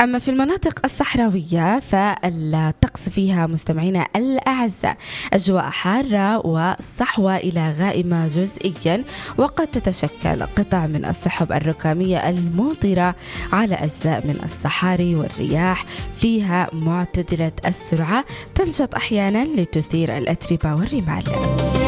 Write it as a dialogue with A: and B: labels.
A: أما في المناطق الصحراوية فالطقس فيها مستمعينا الأعزاء أجواء حارة والصحوة إلى غائمة جزئيا، وقد تتشكل قطع من السحب الركامية الممطرة على أجزاء من الصحاري، والرياح فيها معتدلة السرعة تنشط أحيانا لتثير الأتربة والرمال.